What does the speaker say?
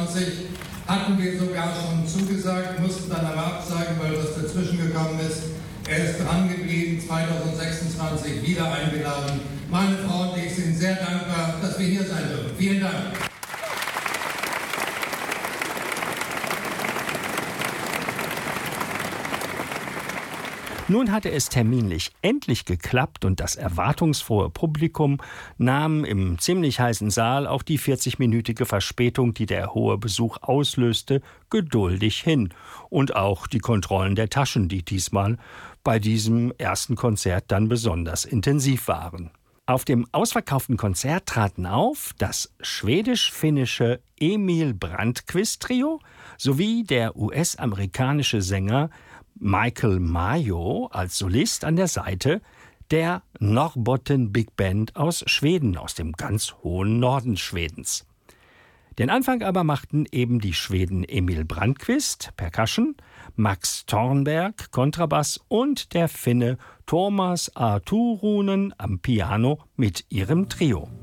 2021 hatten wir sogar schon zugesagt, mussten dann aber absagen, weil das dazwischen gekommen ist. Er ist dran geblieben, 2026 wieder eingeladen. Meine Frau und ich sind sehr dankbar, dass wir hier sein dürfen. Vielen Dank. Nun hatte es terminlich endlich geklappt und das erwartungsfrohe Publikum nahm im ziemlich heißen Saal auch die 40-minütige Verspätung, die der hohe Besuch auslöste, geduldig hin. Und auch die Kontrollen der Taschen, die diesmal bei diesem ersten Konzert dann besonders intensiv waren. Auf dem ausverkauften Konzert traten auf das schwedisch-finnische Emil Brandqvist-Trio sowie der US-amerikanische Sänger Michael Mayo als Solist an der Seite der Norrbotten Big Band aus Schweden, aus dem ganz hohen Norden Schwedens. Den Anfang aber machten eben die Schweden Emil Brandqvist, Percussion, Max Thornberg, Kontrabass und der Finne Thomas A. Turunen am Piano mit ihrem Trio.